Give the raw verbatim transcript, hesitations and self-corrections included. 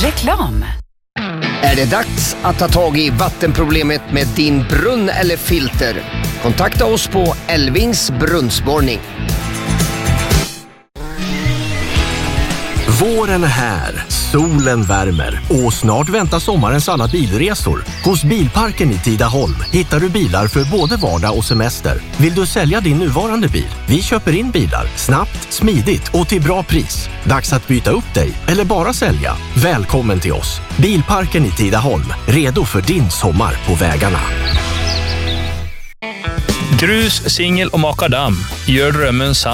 Reklam. Är det dags att ta tag i vattenproblemet med din brunn eller filter? Kontakta oss på Elvings brunnsborrning. Våren är här, solen värmer och snart väntar sommarens alla bilresor. Hos Bilparken i Tidaholm hittar du bilar för både vardag och semester. Vill du sälja din nuvarande bil? Vi köper in bilar snabbt, smidigt och till bra pris. Dags att byta upp dig eller bara sälja. Välkommen till oss. Bilparken i Tidaholm, redo för din sommar på vägarna. Grus, singel och makadam gör drömmen sann.